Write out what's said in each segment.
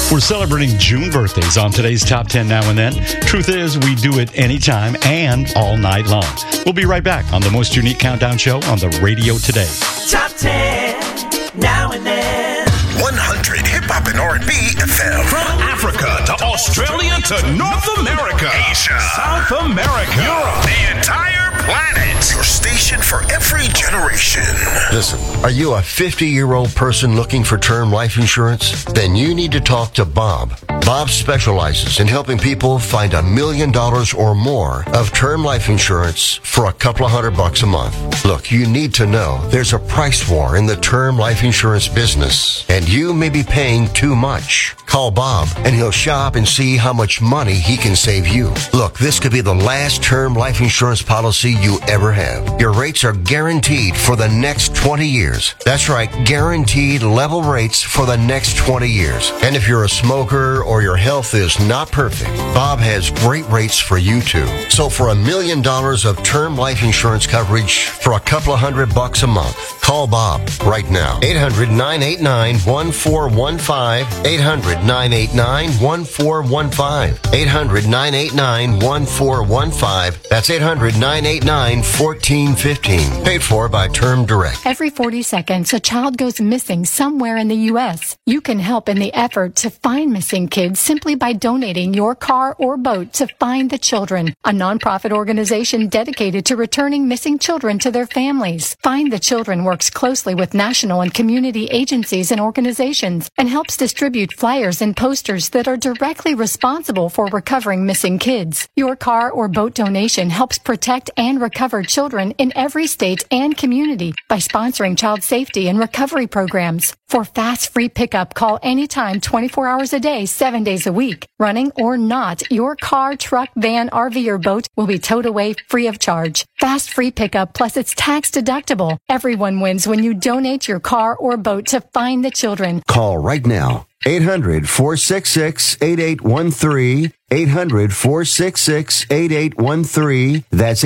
We're celebrating June birthdays on today's Top 10 Now and Then. Truth is, we do it anytime and all night long. We'll be right back on the most unique countdown show on the radio today. Top 10 Now and Then. 100 hip-hop and R&B FM. From Africa to Australia to North America, Asia, South America, Europe, the entire planet. Your station for every generation. Listen, are you a 50-year-old person looking for term life insurance? Then you need to talk to Bob. Bob specializes in helping people find $1 million or more of term life insurance for a couple of $100 a month. Look, you need to know there's a price war in the term life insurance business, and you may be paying too much. Call Bob, and he'll shop and see how much money he can save you. Look, this could be the last term life insurance policy you ever have. Your rates are guaranteed for the next 20 years. That's right, guaranteed level rates for the next 20 years. And if you're a smoker or your health is not perfect, Bob has great rates for you too. So for $1 million of term life insurance coverage for a couple of $100 a month, call Bob right now. 800-989-1415. 800-989-1415. 800-989-1415. That's 800-989-1415. Paid for by Term Direct. Every 40 seconds, a child goes missing somewhere in the U.S. You can help in the effort to find missing kids simply by donating your car or boat to Find the Children, a nonprofit organization dedicated to returning missing children to their families. Find the Children works closely with national and community agencies and organizations and helps distribute flyers and posters that are directly responsible for recovering missing kids. Your car or boat donation helps protect and recover children in every state and community by sponsoring child safety and recovery programs. For fast, free pickup, call anytime, 24 hours a day, 7 days a week. Running or not, your car, truck, van, RV, or boat will be towed away free of charge. Fast, free pickup, plus it's tax deductible. Everyone wins when you donate your car or boat to Find the Children. Call right now. 800-466-8813. 800-466-8813. That's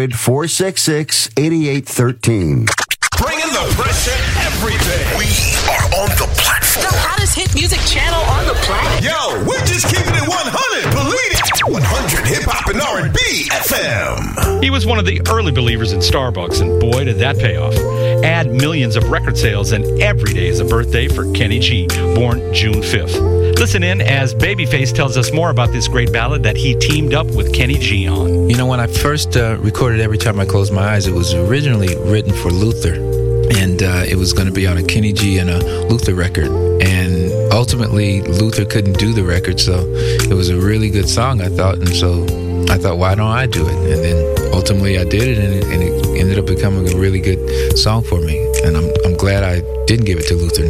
800-466-8813. bringing the pressure every day. We are on the platform. The hottest hit music channel on the planet. Yo, we're just keeping it 100, believe it. 100 hip-hop and R&B FM. He was one of the early believers in Starbucks, and boy, did that pay off. Add millions of record sales, and every day is a birthday for Kenny G, born June 5th. Listen in as Babyface tells us more about this great ballad that he teamed up with Kenny G on. You know, when I first recorded Every Time I Close My Eyes, it was originally written for Luther. And it was going to be on a Kenny G and a Luther record. And ultimately, Luther couldn't do the record, so it was a really good song, I thought. And so I thought, why don't I do it? And then ultimately I did it, and it ended up becoming a really good song for me. And I'm glad I didn't give it to Luther.